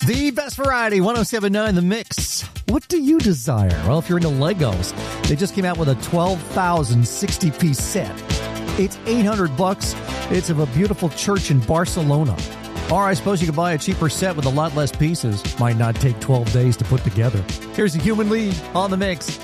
The best variety, 107.9 The Mix. What do you desire? Well, if you're into Legos, they just came out with a 12,000 60-piece set. It's $800. It's of a beautiful church in Barcelona. Or I suppose you could buy a cheaper set with a lot less pieces. Might not take 12 days to put together. Here's the Human League on The Mix.